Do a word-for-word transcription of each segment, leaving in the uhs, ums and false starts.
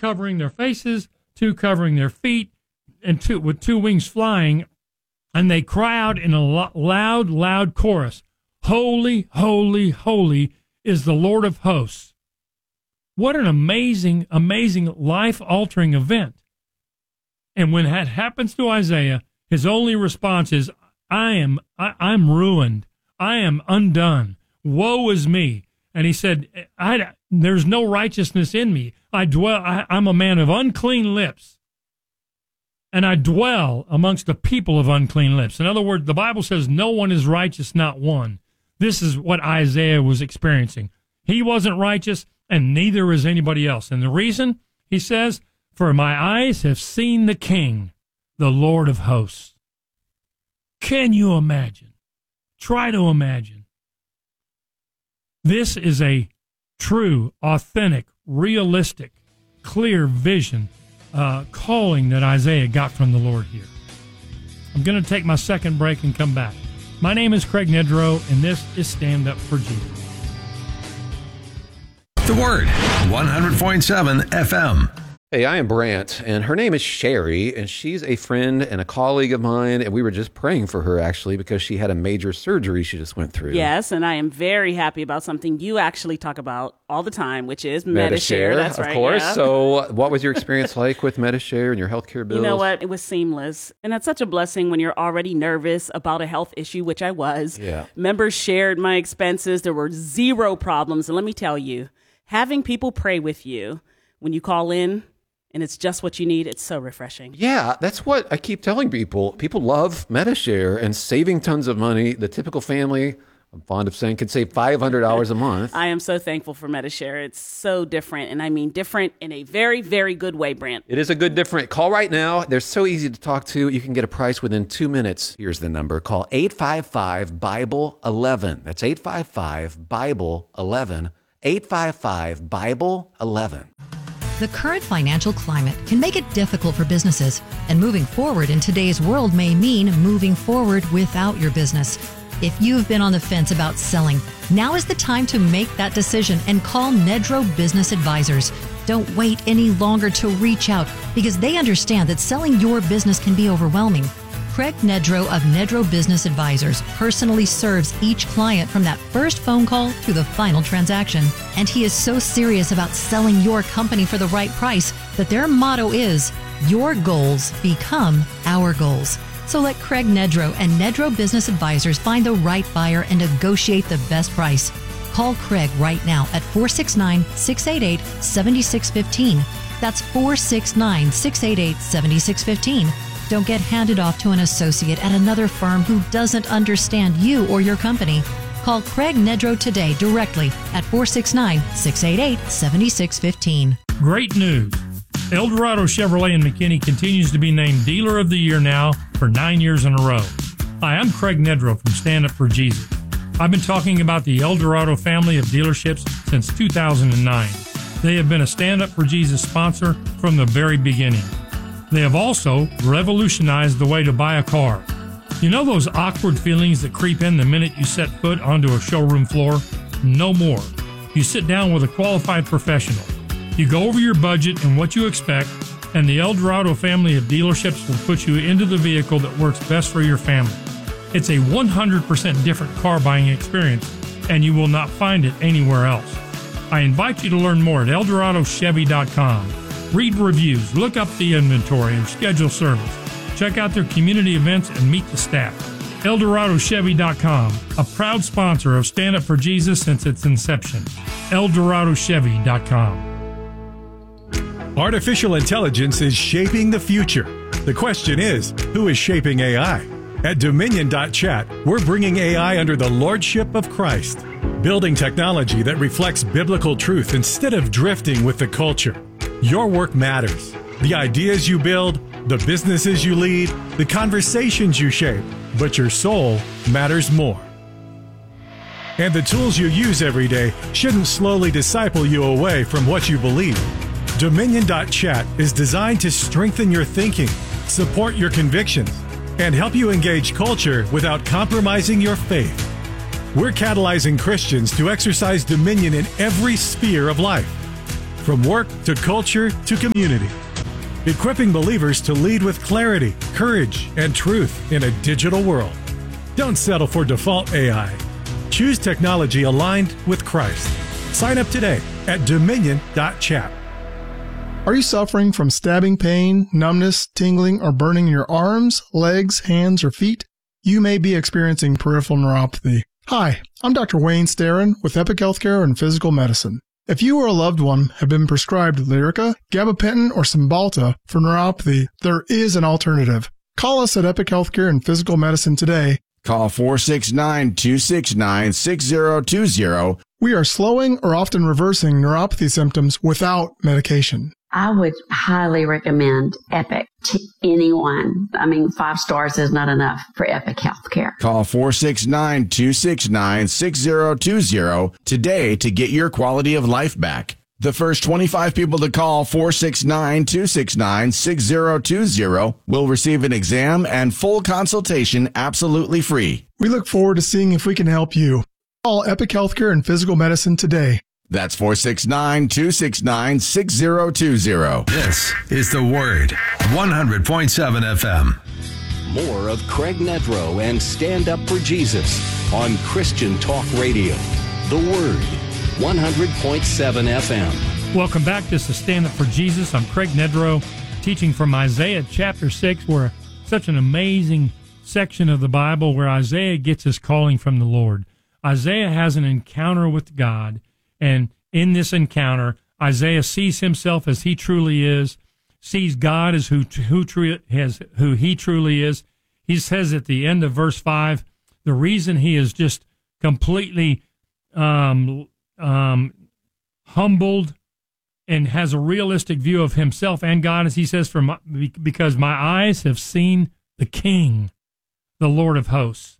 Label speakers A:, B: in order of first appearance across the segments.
A: covering their faces, two covering their feet, and two with two wings flying, and they cry out in a lo- loud, loud chorus, "Holy, holy, holy is the Lord of hosts." What an amazing, amazing, life-altering event. And when that happens to Isaiah, his only response is, I am, I, I'm ruined. I am undone. Woe is me. And he said, I, there's no righteousness in me. I dwell, I, I'm a man of unclean lips. And I dwell amongst the people of unclean lips. In other words, the Bible says no one is righteous, not one. This is what Isaiah was experiencing. He wasn't righteous, and neither is anybody else. And the reason, he says, for my eyes have seen the King, the Lord of hosts. Can you imagine? Try to imagine. This is a true, authentic, realistic, clear vision, uh, calling that Isaiah got from the Lord here. I'm going to take my second break and come back. My name is Craig Nedrow, and this is Stand Up for Jesus.
B: The Word, one hundred point seven F M.
C: Hey, I am Brant, and her name is Sherry, and she's a friend and a colleague of mine, and we were just praying for her, actually, because she had a major surgery she just went through.
D: Yes, and I am very happy about something you actually talk about all the time, which is Medi-Share. That's
C: of
D: right,
C: course.
D: yeah.
C: So what was your experience like with Medi-Share and your healthcare bills?
D: You know what? It was seamless, and that's such a blessing when you're already nervous about a health issue, which I was.
C: Yeah.
D: Members shared my expenses. There were zero problems, and let me tell you, having people pray with you when you call in, and it's just what you need, it's so refreshing.
C: Yeah, that's what I keep telling people. People love Medi-Share and saving tons of money. The typical family, I'm fond of saying, can save five hundred dollars a month.
D: I am so thankful for Medi-Share. It's so different, and I mean different in a very, very good way, Brant.
C: It is a good different. Call right now. They're so easy to talk to. You can get a price within two minutes. Here's the number. Call eight five five, Bible eleven. That's eight five five, Bible eleven. eight five five, Bible eleven.
E: The current financial climate can make it difficult for businesses, and moving forward in today's world may mean moving forward without your business. If you've been on the fence about selling, now is the time to make that decision and call Nedrow Business Advisors. Don't wait any longer to reach out, because they understand that selling your business can be overwhelming. Craig Nedrow of Nedrow Business Advisors personally serves each client from that first phone call to the final transaction. And he is so serious about selling your company for the right price that their motto is, your goals become our goals. So let Craig Nedrow and Nedrow Business Advisors find the right buyer and negotiate the best price. Call Craig right now at four six nine, six eight eight, seven six one five. That's four six nine, six eight eight, seven six one five. Don't get handed off to an associate at another firm who doesn't understand you or your company. Call Craig Nedrow today directly at four six nine, six eight eight, seven six one five.
A: Great news. Eldorado Chevrolet in McKinney continues to be named Dealer of the Year now for nine years in a row. Hi, I'm Craig Nedrow from Stand Up for Jesus. I've been talking about the Eldorado family of dealerships since two thousand nine. They have been a Stand Up for Jesus sponsor from the very beginning. They have also revolutionized the way to buy a car. You know those awkward feelings that creep in the minute you set foot onto a showroom floor? No more. You sit down with a qualified professional. You go over your budget and what you expect, and the Eldorado family of dealerships will put you into the vehicle that works best for your family. It's a one hundred percent different car buying experience, and you will not find it anywhere else. I invite you to learn more at eldorado chevy dot com. Read reviews, look up the inventory, or schedule service. Check out their community events and meet the staff. eldorado chevy dot com, a proud sponsor of Stand Up for Jesus since its inception. eldorado chevy dot com.
F: Artificial intelligence is shaping the future. The question is, who is shaping A I? At Dominion dot chat, we're bringing A I under the lordship of Christ, building technology that reflects biblical truth instead of drifting with the culture. Your work matters. The ideas you build, the businesses you lead, the conversations you shape, but your soul matters more. And the tools you use every day shouldn't slowly disciple you away from what you believe. Dominion dot chat is designed to strengthen your thinking, support your convictions, and help you engage culture without compromising your faith. We're catalyzing Christians to exercise dominion in every sphere of life. from work to culture to community. Equipping believers to lead with clarity, courage, and truth in a digital world. Don't settle for default A I. Choose technology aligned with Christ. Sign up today at dominion dot chat.
G: Are you suffering from stabbing pain, numbness, tingling, or burning in your arms, legs, hands, or feet? You may be experiencing peripheral neuropathy. Hi, I'm Doctor Wayne Starrin with Epic Healthcare and Physical Medicine. If you or a loved one have been prescribed Lyrica, gabapentin, or Cymbalta for neuropathy, there is an alternative. Call us at Epic Healthcare and Physical Medicine today.
H: Call four six nine, two six nine, six zero two zero.
G: We are slowing or often reversing neuropathy symptoms without medication.
I: I would highly recommend Epic to anyone. I mean, five stars is not enough for Epic Healthcare.
H: Call four six nine, two six nine, six zero two zero today to get your quality of life back. The first twenty-five people to call four six nine, two six nine, six zero two zero will receive an exam and full consultation absolutely free.
G: We look forward to seeing if we can help you. Call Epic Healthcare and Physical Medicine today.
H: That's four six nine, two six nine, six zero two zero.
B: This is The Word, one hundred point seven F M.
J: More of Craig Nedrow and Stand Up for Jesus on Christian Talk Radio. The Word, one hundred point seven F M.
A: Welcome back. This is Stand Up for Jesus. I'm Craig Nedrow, teaching from Isaiah chapter six, where such an amazing section of the Bible where Isaiah gets his calling from the Lord. Isaiah has an encounter with God, and in this encounter, Isaiah sees himself as he truly is, sees God as who who, tru- has, who he truly is. He says at the end of verse five, the reason he is just completely um, um, humbled and has a realistic view of himself and God, as he says, "For my, because my eyes have seen the King, the Lord of hosts."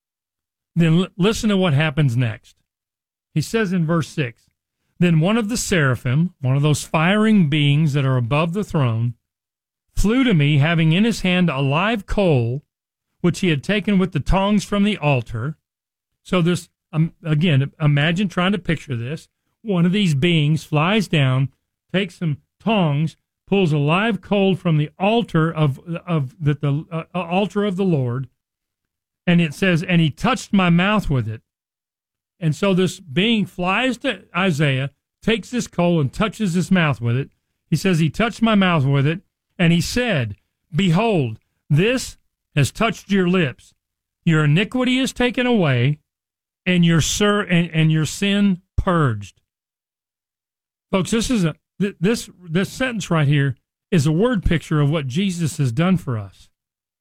A: Then l- listen to what happens next. He says in verse six, "Then one of the seraphim," one of those firing beings that are above the throne, "flew to me, having in his hand a live coal, which he had taken with the tongs from the altar." So this, um, again, imagine trying to picture this. One of these beings flies down, takes some tongs, pulls a live coal from the altar of of the, the uh, altar of the Lord, and it says, "And he touched my mouth with it." And so this being flies to Isaiah, takes this coal and touches his mouth with it. He says, "He touched my mouth with it, and he said, Behold, this has touched your lips. Your iniquity is taken away, and your sir and, and your sin purged." Folks, this is a this this sentence right here is a word picture of what Jesus has done for us.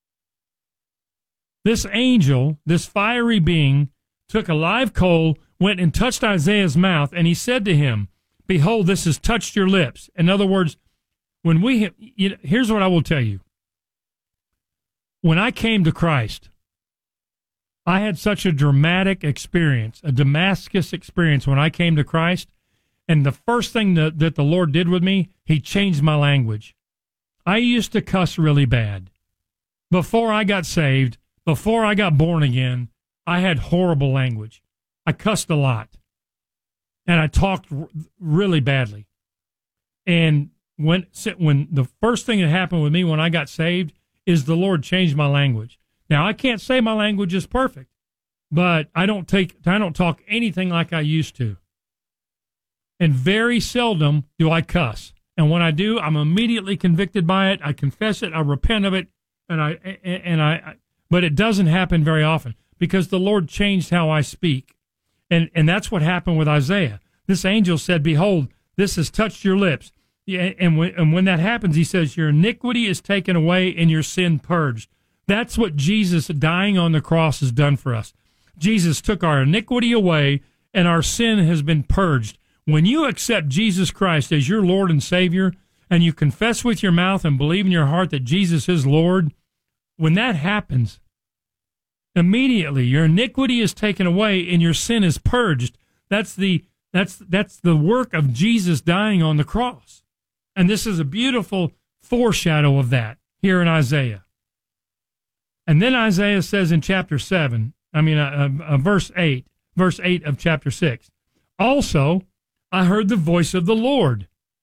A: This angel, this fiery being, took a live coal, went and touched Isaiah's mouth, and he said to him, "Behold, this has touched your lips." In other words, when we, you know, here's what I will tell you. When I came to Christ, I had such a dramatic experience, a Damascus experience when I came to Christ, and the first thing that, that the Lord did with me, he changed my language. I used to cuss really bad. Before I got saved, before I got born again, I had horrible language. I cussed a lot, and I talked r- really badly. And when when the first thing that happened with me when I got saved is the Lord changed my language. Now, I can't say my language is perfect, but I don't take I don't talk anything like I used to. And very seldom do I cuss. And when I do, I'm immediately convicted by it. I confess it. I repent of it, and I and I. But it doesn't happen very often, because the Lord changed how I speak. And and that's what happened with Isaiah. This angel said, "Behold, this has touched your lips." Yeah, and when, and when that happens, he says, "Your iniquity is taken away and your sin purged." That's what Jesus dying on the cross has done for us. Jesus took our iniquity away and our sin has been purged. When you accept Jesus Christ as your Lord and Savior, and you confess with your mouth and believe in your heart that Jesus is Lord, when that happens, immediately your iniquity is taken away and your sin is purged. That's the that's that's the work of Jesus dying on the cross. And this is a beautiful foreshadow of that here in Isaiah. And then Isaiah says in chapter seven, I mean, uh, uh, verse eight, verse eight of chapter six, "Also, I heard the voice of the Lord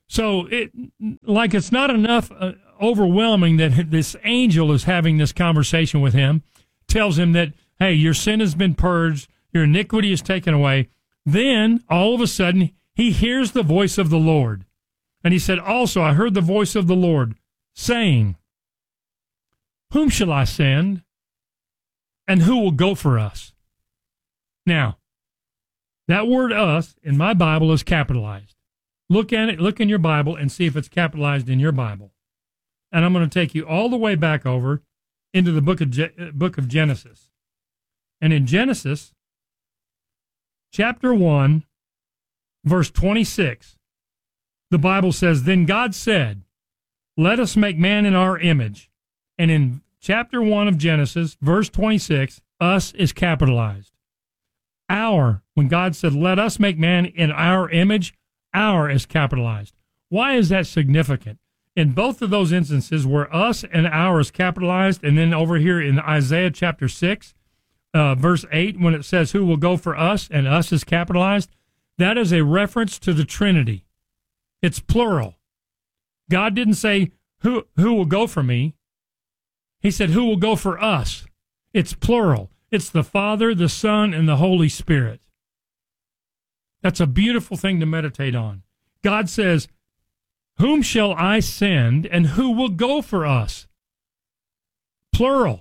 A: So it, like it's not enough uh, overwhelming that this angel is having this conversation with him, tells him that, hey, your sin has been purged, your iniquity is taken away. Then, all of a sudden, he hears the voice of the Lord. And he said, also, I heard the voice of the Lord saying, whom shall I send? And who will go for us? Now, that word us in my Bible is capitalized. Look at it, look in your Bible and see if it's capitalized in your Bible. And I'm going to take you all the way back over into the book of, Je- book of Genesis. And in Genesis, chapter one, verse twenty-six, the Bible says, then God said, let us make man in our image. And in chapter one of Genesis, verse twenty-six, us is capitalized. Our, when God said, let us make man in our image, our is capitalized. Why is that significant? In both of those instances where us and our is capitalized, and then over here in Isaiah chapter six, uh, verse eight, when it says who will go for us and us is capitalized, that is a reference to the Trinity. It's plural. God didn't say who who will go for me. He said who will go for us. It's plural. It's the Father, the Son, and the Holy Spirit. That's a beautiful thing to meditate on. God says, whom shall I send and who will go for us? Plural.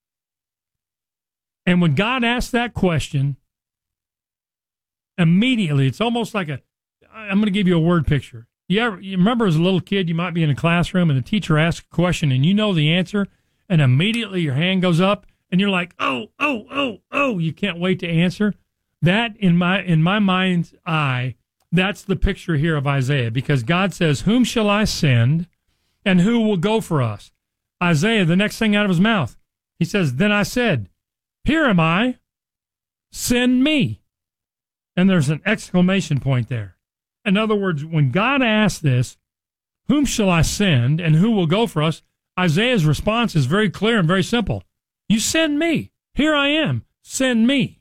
A: And when God asked that question, immediately, it's almost like a, I'm going to give you a word picture. You, ever, you remember as a little kid, you might be in a classroom and the teacher asks a question and you know the answer, and immediately your hand goes up and you're like, oh, oh, oh, oh, you can't wait to answer. That, in my in my mind's eye, that's the picture here of Isaiah, because God says, whom shall I send and who will go for us? Isaiah, the next thing out of his mouth, he says, then I said, here am I, send me. And there's an exclamation point there. In other words, when God asked this, whom shall I send and who will go for us? Isaiah's response is very clear and very simple. You send me. Here I am. Send me.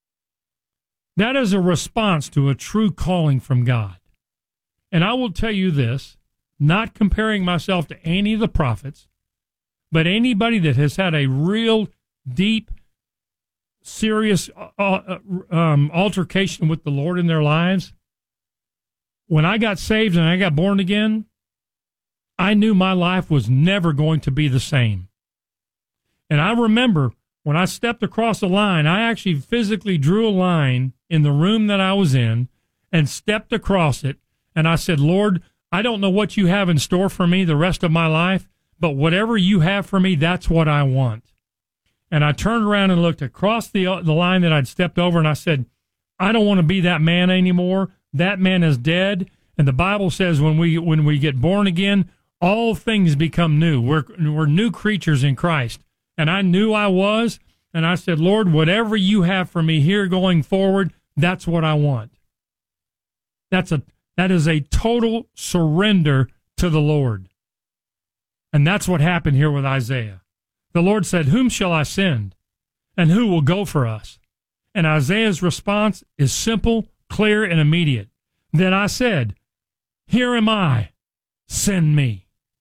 A: That is a response to a true calling from God. And I will tell you this, not comparing myself to any of the prophets, but anybody that has had a real deep, serious uh, um, altercation with the Lord in their lives, when I got saved and I got born again, I knew my life was never going to be the same. And I remember when I stepped across the line, I actually physically drew a line in the room that I was in and stepped across it. And I said, Lord, I don't know what you have in store for me the rest of my life, but whatever you have for me, that's what I want. And I turned around and looked across the the line that I'd stepped over, and I said, I don't want to be that man anymore. That man is dead. And the Bible says when we when we get born again, all things become new. We're we're new creatures in Christ. And I knew I was, and I said, Lord, whatever you have for me here going forward, that's what I want. That's a that is a total surrender to the Lord. And that's what happened here with Isaiah. The Lord said, whom shall I send? And who will go for us? And Isaiah's response is simple, clear, and immediate. Then I said, here am I, send me.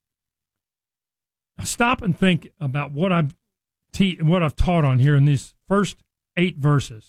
A: Now stop and think about what I've, te- what I've taught on here in these first eight verses.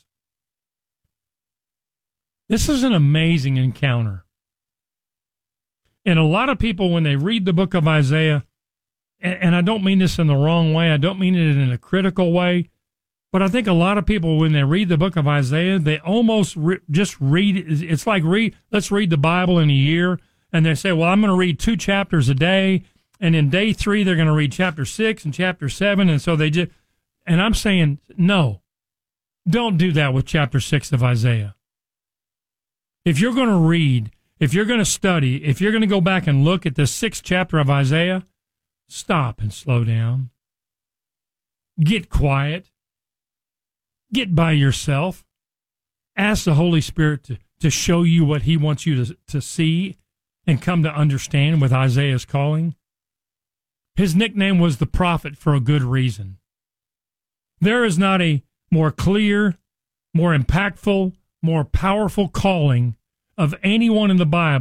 A: This is an amazing encounter. And a lot of people, when they read the book of Isaiah, and, and I don't mean this in the wrong way, I don't mean it in a critical way, but I think a lot of people, when they read the book of Isaiah, they almost re- just read, it's like, read, let's read the Bible in a year, and they say, well, I'm going to read two chapters a day, and in day three, they're going to read chapter six and chapter seven, and so they just, and I'm saying, no, don't do that with chapter six of Isaiah. If you're going to read, if you're going to study, if you're going to go back and look at the sixth chapter of Isaiah, stop and slow down. Get quiet. Get by yourself. Ask the Holy Spirit to, to show you what he wants you to, to see and come to understand with Isaiah's calling. His nickname was the prophet for a good reason. There is not a more clear, more impactful, more powerful calling of anyone in the Bible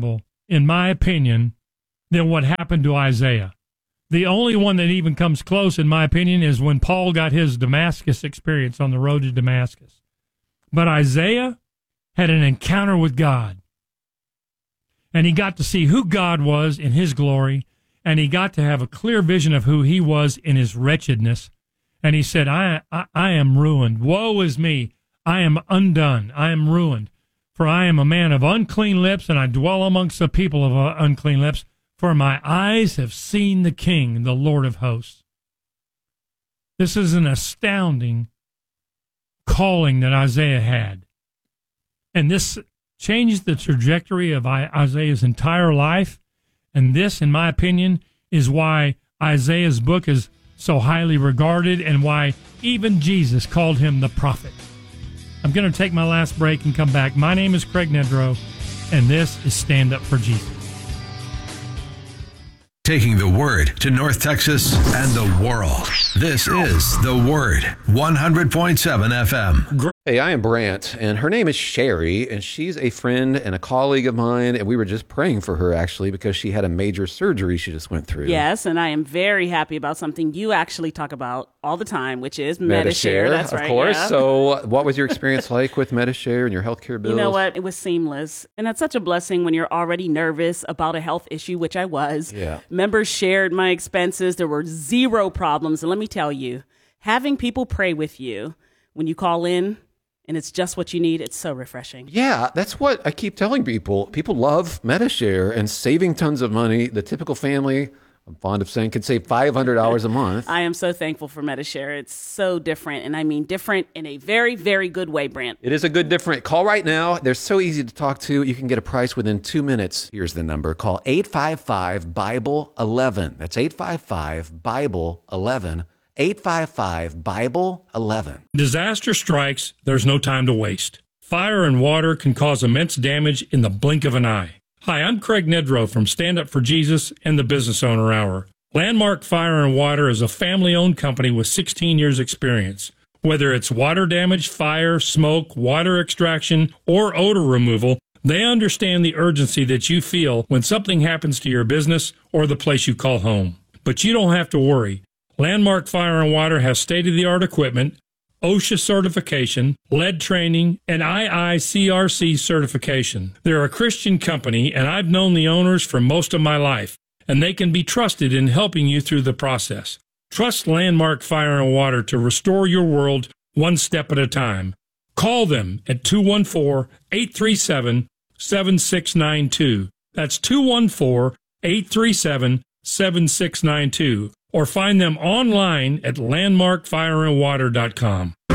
A: in my opinion, than what happened to Isaiah. The only one that even comes close, in my opinion, is when Paul got his Damascus experience on the road to Damascus. But Isaiah had an encounter with God. And he got to see who God was in his glory, and he got to have a clear vision of who he was in his wretchedness. And he said, I, I, I am ruined. Woe is me. I am undone. I am ruined. For I am a man of unclean lips, and I dwell amongst the people of uh, unclean lips. For my eyes have seen the King, the Lord of hosts. This is an astounding calling that Isaiah had. And this changed the trajectory of Isaiah's entire life. And this, in my opinion, is why Isaiah's book is so highly regarded and why even Jesus called him the prophet. I'm going to take my last break and come back. My name is Craig Nedrow, and this is Stand Up for Jesus.
B: Taking the Word to North Texas and the world. This is The Word, one hundred point seven F M.
C: Hey, I am Brant, and her name is Sherry, and she's a friend and a colleague of mine, and we were just praying for her, actually, because she had a major surgery she just went through.
D: Yes, and I am very happy about something you actually talk about all the time, which is Medi-Share. That's
C: of
D: right,
C: course.
D: yeah.
C: So what was your experience like with Medi-Share and your healthcare bills?
D: You know what? It was seamless, and that's such a blessing when you're already nervous about a health issue, which I was.
C: Yeah.
D: Members shared my expenses. There were zero problems, and let me tell you, having people pray with you when you call in, and it's just what you need, it's so refreshing.
C: Yeah, that's what I keep telling people. People love Medi-Share and saving tons of money. The typical family, I'm fond of saying, could save five hundred dollars a month.
D: I am so thankful for Medi-Share. It's so different, and I mean different in a very, very good way, Brant.
C: It is a good different. Call right now. They're so easy to talk to. You can get a price within two minutes. Here's the number. Call eight five five, Bible eleven. That's eight five five, Bible eleven. eight five five, Bible eleven.
A: Disaster strikes, there's no time to waste. Fire and water can cause immense damage in the blink of an eye. Hi, I'm Craig Nedrow from Stand Up for Jesus and the Business Owner Hour. Landmark Fire and Water is a family-owned company with sixteen years experience. Whether it's water damage, fire, smoke, water extraction, or odor removal, they understand the urgency that you feel when something happens to your business or the place you call home. But you don't have to worry. Landmark Fire and Water has state-of-the-art equipment, OSHA certification, lead training, and I I C R C certification. They're a Christian company, and I've known the owners for most of my life, and they can be trusted in helping you through the process. Trust Landmark Fire and Water to restore your world one step at a time. Call them at two one four, eight three seven, seven six nine two. That's two one four, eight three seven, seven six nine two. Or find them online at landmark fire and water dot com.